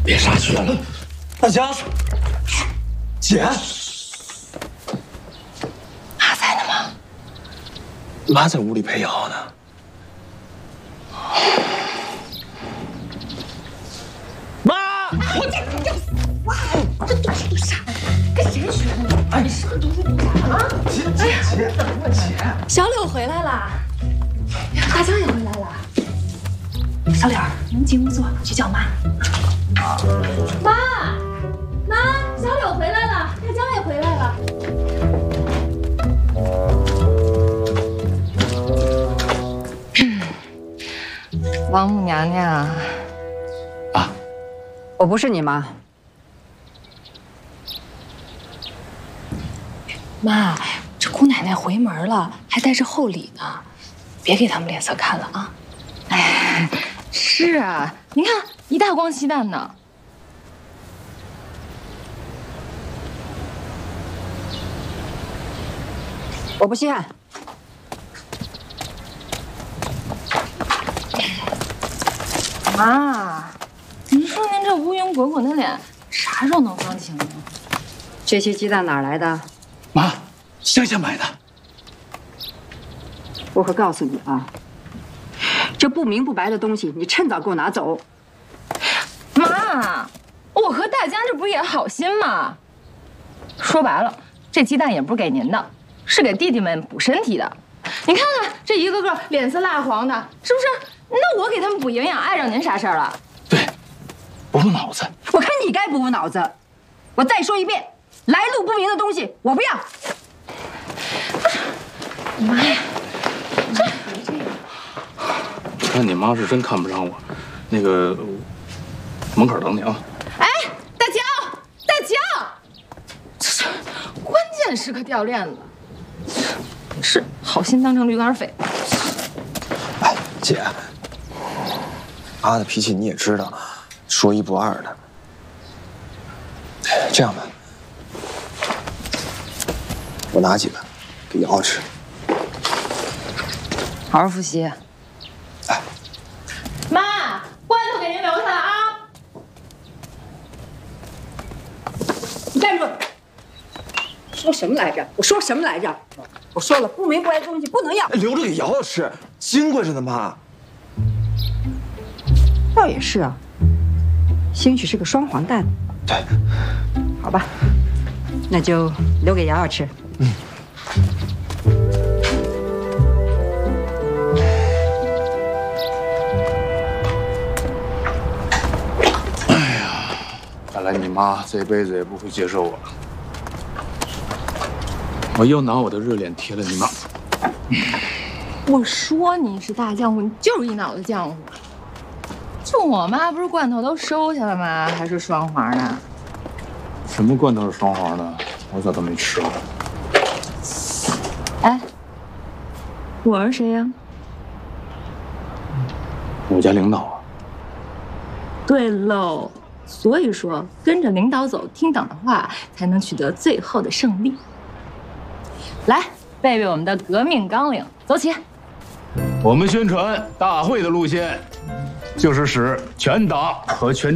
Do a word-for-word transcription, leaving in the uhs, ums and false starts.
别杀去了，大江，姐， 妈在呢吗？ 妈在屋里陪瑶呢。妈， 我这要死哇！这毒是毒啥？跟谁学的？哎，你是不是毒是毒啥啊？ 姐姐姐，等我姐。 小柳回来了，大江也回来了。小柳，您进屋坐，我去叫妈。妈，妈，小柳回来了，大江也回来了。王母娘娘， 啊， 我不是你妈。 妈，这姑奶奶回门了，还带着厚礼呢，别给他们脸色看了啊！哎，是啊，你看一大光鸡蛋呢。 我不稀罕。 妈，您说您这乌云滚滚的脸，啥时候能放晴呢？ 这些鸡蛋哪儿来的？ 妈，乡下买的。 我可告诉你啊，这不明不白的东西，你趁早给我拿走。 妈，我和大江这不是也好心吗？说白了，这鸡蛋也不是给您的，是给弟弟们补身体的。你看看这一个个脸色蜡黄的，是不是？那我给他们补营养，碍着您啥事儿了？ 对，补补脑子。 我看你该补补脑子。我再说一遍，来路不明的东西我不要。 妈呀，这我看你妈是真看不上我，那个门口等你啊。 哎，大江，大江，这是关键时刻掉链子，是好心当成驴肝肺。 哎，姐，妈的脾气你也知道，说一不二的。这样吧，我拿几个给瑶瑶吃。 好好复习。 哎， 妈，罐头给您留下了啊！ 你站住！说什么来着？我说什么来着？我说了，不明不白的东西不能要。 留着给瑶瑶吃，金贵着呢，妈。 倒也是啊，兴许是个双黄蛋。 对， 好吧，那就留给瑶瑶吃。嗯。 看来你妈这辈子也不会接受我了。我又拿我的热脸贴了你妈。 我说你是大浆糊，你就是一脑子浆糊。就我妈不是罐头都收下了吗？还是双黄的？ 什么罐头是双黄的？我咋都没吃过。 哎，我是谁呀？ 我家领导啊。 对喽。所以说，跟着领导走，听党的话，才能取得最后的胜利。来，背背我们的革命纲领，走起！ 我们宣传大会的路线，就是使全党和全